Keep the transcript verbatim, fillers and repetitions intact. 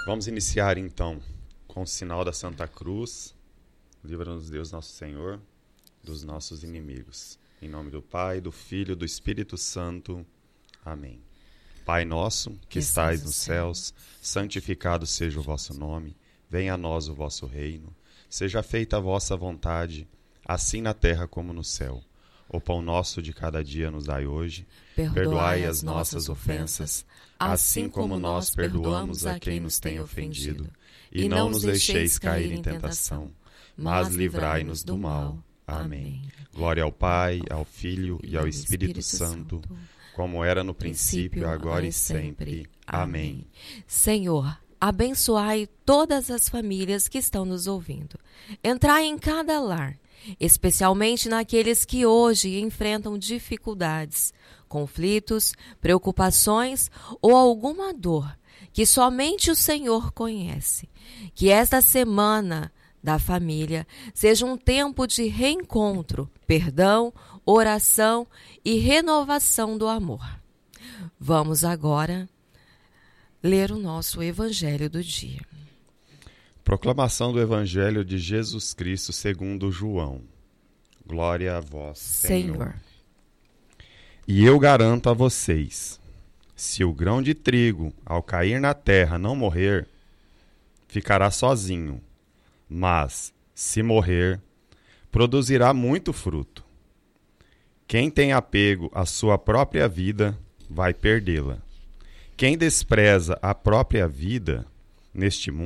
Vamos iniciar então com o sinal da Santa Cruz. Livra-nos, Deus nosso Senhor, dos nossos inimigos. Em nome do Pai, do Filho e do Espírito Santo. Amém. Pai nosso, que estais nos céus, santificado seja o vosso nome. Venha a nós o vosso reino. Seja feita a vossa vontade, assim na terra como no céu. O pão nosso de cada dia nos dai hoje. Perdoai as nossas ofensas, assim como nós perdoamos a quem nos tem ofendido. E não nos deixeis cair em tentação, mas livrai-nos do mal. Amém. Glória ao Pai, ao Filho e ao Espírito Santo, como era no princípio, agora e sempre. Amém. Senhor, abençoai todas as famílias que estão nos ouvindo. Entrai em cada lar, especialmente naqueles que hoje enfrentam dificuldades, conflitos, preocupações ou alguma dor que somente o Senhor conhece. Que esta semana da família seja um tempo de reencontro, perdão, oração e renovação do amor. Vamos agora ler o nosso Evangelho do dia. Proclamação do Evangelho de Jesus Cristo segundo João. Glória a vós, Senhor. Senhor. E eu garanto a vocês, se o grão de trigo, ao cair na terra, não morrer, ficará sozinho. Mas, se morrer, produzirá muito fruto. Quem tem apego à sua própria vida, vai perdê-la. Quem despreza a própria vida neste mundo,